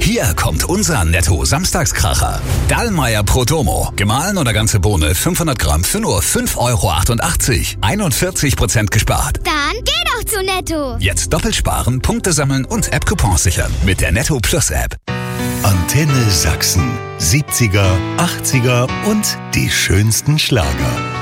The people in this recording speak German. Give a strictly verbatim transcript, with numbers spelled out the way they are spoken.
Hier kommt unser Netto-Samstagskracher. Dallmayr Prodomo. Gemahlen oder ganze Bohne fünfhundert Gramm für nur fünf Euro achtundachtzig. einundvierzig Prozent gespart. Dann geh doch zu Netto. Jetzt doppelt sparen, Punkte sammeln und App-Coupons sichern mit der Netto Plus App. Antenne Sachsen. siebziger, achtziger und die schönsten Schlager.